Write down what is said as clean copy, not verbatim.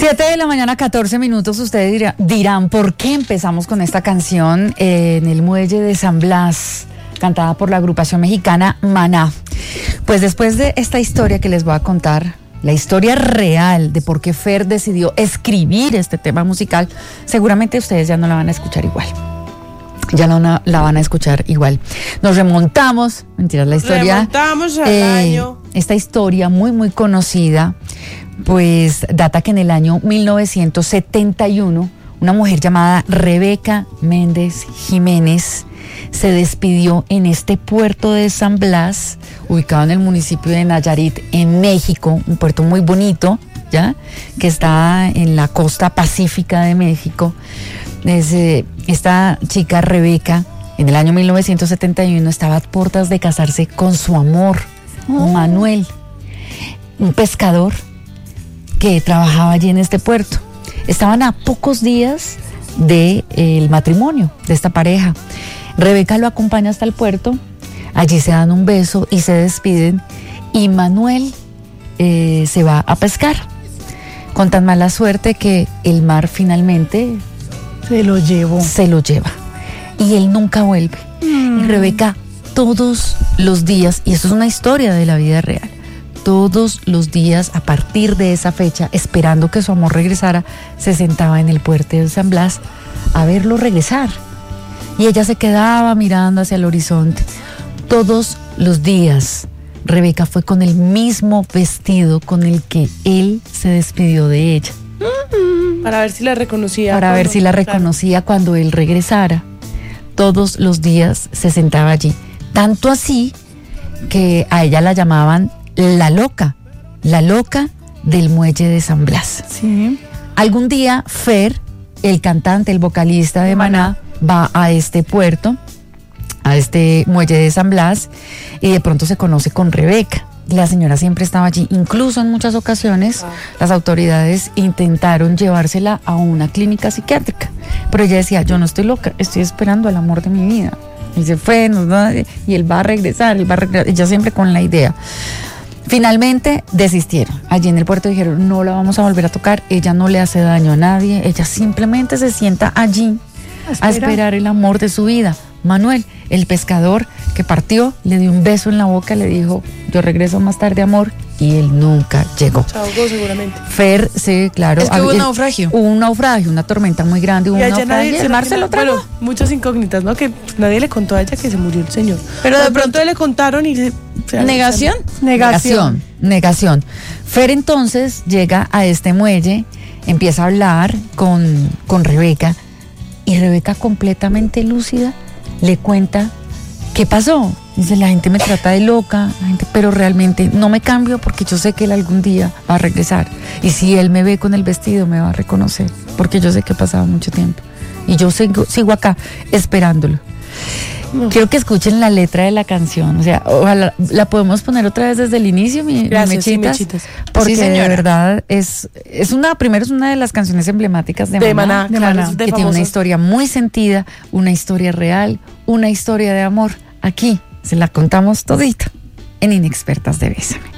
7:14 a.m. Ustedes dirán, ¿por qué empezamos con esta canción en el muelle de San Blas, cantada por la agrupación mexicana Maná? Pues después de esta historia que les voy a contar, la historia real de por qué Fer decidió escribir este tema musical, seguramente ustedes ya no la van a escuchar igual. Ya no la van a escuchar igual. Nos remontamos, mentiras, la historia. Remontamos al año. Esta historia muy, muy conocida, pues data que en el año 1971, una mujer llamada Rebeca Méndez Jiménez se despidió en este puerto de San Blas, ubicado en el municipio de Nayarit, en México, un puerto muy bonito, ¿ya? Que está en la costa pacífica de México. Esta chica Rebeca, en el año 1971, estaba a puertas de casarse con su amor, Manuel, un pescador que trabajaba allí en este puerto. Estaban a pocos días del matrimonio de esta pareja. Rebeca lo acompaña hasta el puerto, allí se dan un beso y se despiden, y Manuel se va a pescar, con tan mala suerte que el mar finalmente Se lo lleva. Y él nunca vuelve. Y Rebeca todos los días, y eso es una historia de la vida real, todos los días a partir de esa fecha, esperando que su amor regresara, se sentaba en el puerto de San Blas a verlo regresar. Y ella se quedaba mirando hacia el horizonte. Todos los días Rebeca fue con el mismo vestido con el que él se despidió de ella. Para ver si la reconocía. Para ver si la reconocía cuando él regresara. Todos los días se sentaba allí. Tanto así que a ella la llamaban la loca del muelle de San Blas. Sí. Algún día Fer, el cantante, el vocalista de Maná, va a este puerto, a este muelle de San Blas, y de pronto se conoce con Rebeca. La señora siempre estaba allí. Incluso en muchas ocasiones las autoridades intentaron llevársela a una clínica psiquiátrica, pero ella decía: yo no estoy loca, estoy esperando al amor de mi vida. Y se fue, y él va a regresar, ella siempre con la idea. Finalmente desistieron. Allí en el puerto dijeron: no la vamos a volver a tocar, ella no le hace daño a nadie, ella simplemente se sienta allí a esperar el amor de su vida. Manuel, el pescador que partió, le dio un beso en la boca, le dijo: yo regreso más tarde, amor, y él nunca llegó. Se ahogó seguramente. Fer, sí, claro. Es que hubo un naufragio. Hubo un naufragio, una tormenta muy grande, hubo un naufragio, y el mar se lo tragó. Bueno, muchas incógnitas, ¿no? Que nadie le contó a ella que se murió el señor. Pero de pronto le contaron y... ¿Negación? Negación. Fer entonces llega a este muelle, empieza a hablar con Rebeca, y Rebeca, completamente lúcida, le cuenta qué pasó. Dice: la gente me trata de loca, pero realmente no me cambio porque yo sé que él algún día va a regresar. Y si él me ve con el vestido, me va a reconocer, porque yo sé que ha pasado mucho tiempo. Y yo sigo acá esperándolo. Quiero que escuchen la letra de la canción. O sea, ojalá la podemos poner otra vez desde el inicio, Gracias, Mechitas, porque sí, de verdad es una de las canciones emblemáticas de Maná, claro, que tiene una historia muy sentida, una historia real, una historia de amor. Aquí se la contamos todita en Inexpertas de Bésame.